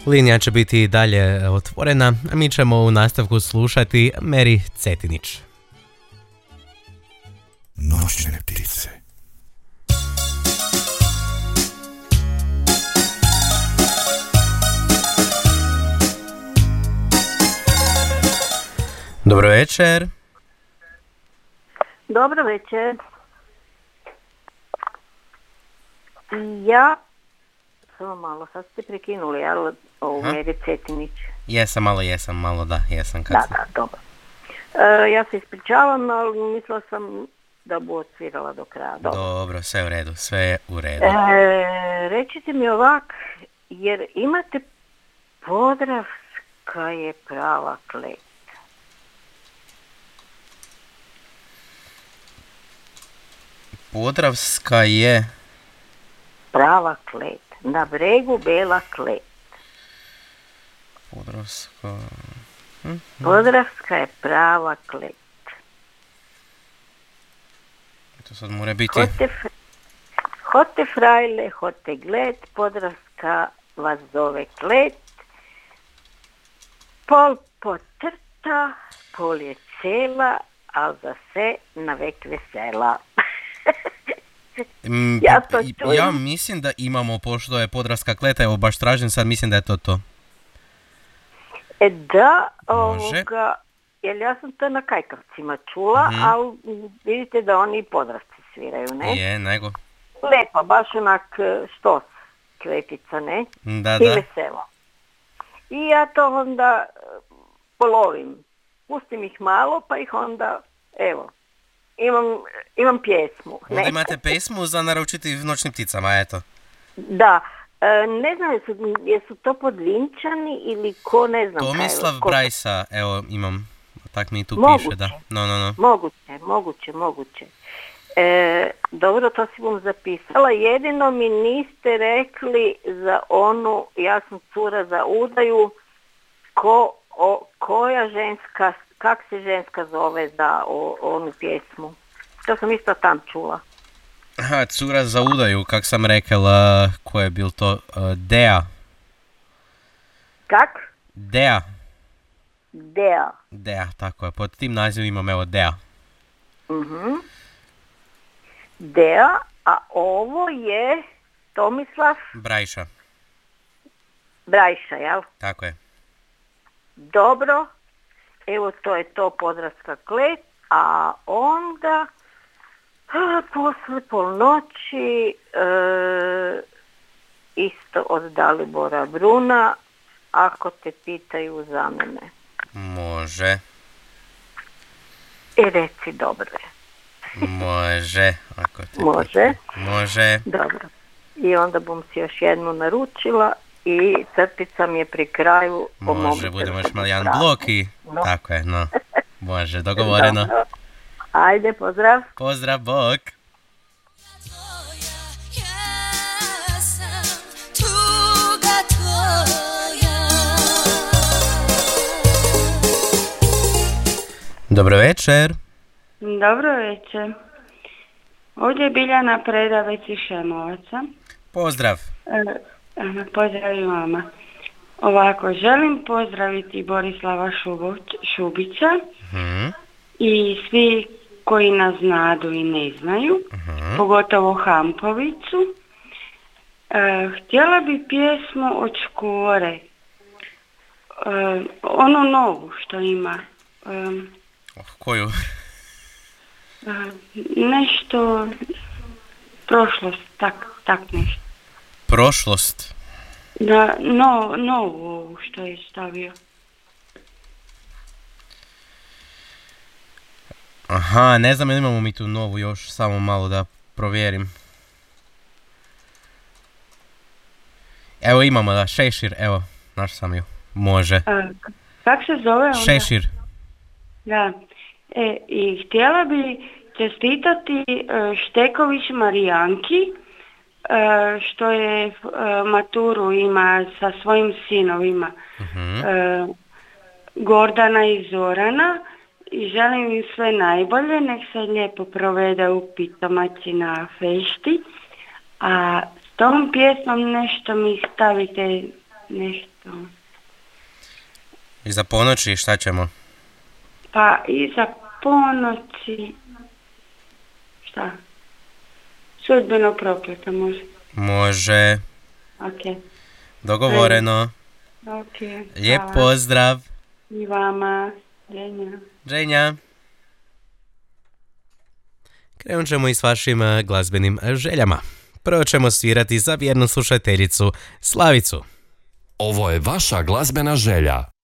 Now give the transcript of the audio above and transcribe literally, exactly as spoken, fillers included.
Linija će biti i dalje otvorena, a mi ćemo u nastavku slušati Meri Cetinić. Noćne ptice. Dobro večer. Dobro večer. Ja, samo malo, sad ste prekinuli, ali ovu Meri Cetinić. Jesam malo, jesam malo, da, jesam kad Da, sam. da, dobro. E, ja se ispričavam, ali mislila sam da bu odsvirala do kraja. Dobro. Dobro, sve u redu, sve je u redu. E, recite mi ovak, jer imate Podravska je prava klet. Podravska je... Prava klet. Na bregu bela klet. Podravska... Hm? Podravska je prava klet. To sad mora biti... Hote, hote frajle, hote gled, Podravska vas zove klet. Pol potrta, pol je cela, al za se na vek vesela. Mm, ja to čujem. Ja mislim da imamo, pošto je Podravska kleta, evo baš tražim sad, mislim da je to to. E da, Može. ovoga, jer ja sam to na Kajkavcima čula, Mhm. ali vidite da oni i Podravci sviraju, ne? Je, nego. Lepa, baš onak štos kletica, ne? Da, I da. veselo. I ja to onda e, polovim. Pustim ih malo, pa ih onda, evo, imam, imam pjesmu. Onda Ne? imate pesmu za naručiti Noćnim pticama, eto. Da, e, ne znam jesu, jesu to Podvinčani ili ko, ne znam. Tomislav kaj, ko- Brajsa, evo imam, tak mi tu Moguće. piše, da. No, no, no. Moguće, moguće, moguće. E, dobro, to si bom zapisala. Jedino mi niste rekli za onu, ja sam cura za udaju, ko, o, koja ženska, kak se ženska zove za o, onu pjesmu. To sam isto tam čula. Aha, cura za udaju, kak sam rekla, ko je bil to? Uh, Dea. Kak? Dea. Dea. Dea, tako je. Pod tim nazivom imam, evo, Dea. Mhm. Dea, a ovo je Tomislav Brajša, Brajša, jel? tako je. Dobro, evo to je to Podravska klet, a onda a, posle polnoći e, isto od Dalibora Bruna, ako te pitaju za mene. Može, I reci dobro je. može. Ako te Može. Može. Dobro. I onda bom si još jednu naručila i crtica mi je pri kraju. Može, budemo još malo jedan pravi. blok i... No. Tako je, no. Može, dogovoreno. Dobro. Ajde, pozdrav. Pozdrav, bok. Dobro večer. Dobro večer. Ovdje je Biljana Predavec iz Šemovaca. Pozdrav. E, pozdrav i vama. Ovako, želim pozdraviti Borislava Šuboć, Šubića Mhm, i svi koji nas znadu i ne znaju, mhm. pogotovo Hampovicu. E, htjela bi pjesmu od Škore, e, onu novu što ima. E, Oh, koju? e, nešto, prošlost, tak, tak nešto. Prošlost. Da, no, novu ovu što je stavio. Aha, ne znam, imamo mi tu novu još, samo malo da provjerim. Evo imamo, da, Šešir, evo, naš sam ju. Može. A, kak se zove onda? Šešir. Da. E, i htjela bi čestitati e, Šteković Marijanki, e, što je e, maturu ima sa svojim sinovima. Mhm. E, Gordana i Zorana. I želim im sve najbolje, nek se lijepo provede u Pitomači na fešti. A s tom pjesmom nešto mi stavite nešto. I za ponoći šta ćemo? Pa iza ponoći, šta? Sudbeno prokleta može. Može. Ok. Dogovoreno. Ok. Lijep hvala. pozdrav. I vama. Dženja. Dženja. Krenut ćemo i s vašim eh, glazbenim eh, željama. Prvo ćemo svirati za vjernu slušateljicu Slavicu. Ovo je vaša glazbena želja.